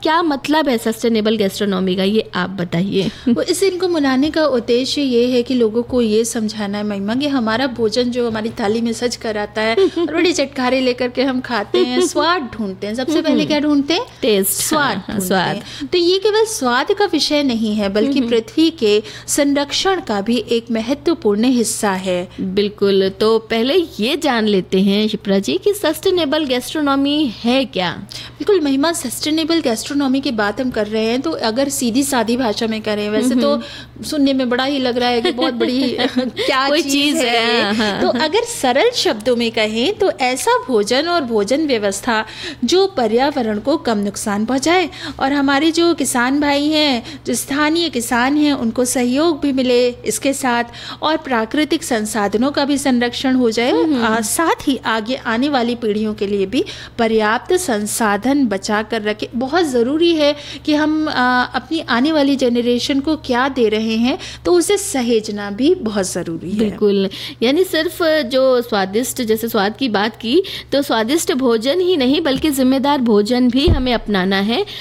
क्या मतलब है सस्टेनेबल गैस्ट्रोनॉमी का, ये आप बताइए। वो इस दिन को मनाने का उद्देश्य ये है कि लोगों को ये समझाना है महिमा कि हमारा भोजन जो हमारी थाली में सज कर आता है और बड़ी चटखारे लेकर के हम खाते हैं, स्वाद ढूंढते हैं, सबसे पहले क्या ढूंढते हैं? टेस्ट, स्वाद ढूंढते स्वाद। हैं। तो ये केवल स्वाद का विषय नहीं है बल्कि पृथ्वी के संरक्षण का भी एक महत्वपूर्ण हिस्सा है। बिल्कुल, तो पहले ये जान लेते हैं शिप्रा जी कि सस्टेनेबल गैस्ट्रोनॉमी है क्या। बिल्कुल महिमा, सस्टेनेबल गैस्ट्रोनॉमी की बात हम कर रहे हैं तो अगर सीधी सादी भाषा में करें, वैसे तो सुनने में बड़ा ही लग रहा है कि बहुत बड़ी क्या कोई चीज़ है ये। हाँ। तो अगर सरल शब्दों में कहें तो ऐसा भोजन और भोजन व्यवस्था जो पर्यावरण को कम नुकसान पहुंचाए और हमारे जो किसान भाई हैं, जो स्थानीय किसान हैं, उनको सहयोग भी मिले इसके साथ, और प्राकृतिक संसाधनों का भी संरक्षण हो जाए, साथ ही आगे आने वाली पीढ़ियों के लिए भी पर्याप्त संसाधन बचा कर रखें। बहुत ज़रूरी है कि हम अपनी आने वाली जनरेशन को क्या दे रहे हैं तो उसे सहेजना भी बहुत ज़रूरी है। बिल्कुल, यानी सिर्फ जो स्वादिष्ट, जैसे स्वाद की बात की, तो स्वादिष्ट भोजन ही नहीं बल्कि जिम्मेदार भोजन भी हमें अपनाना है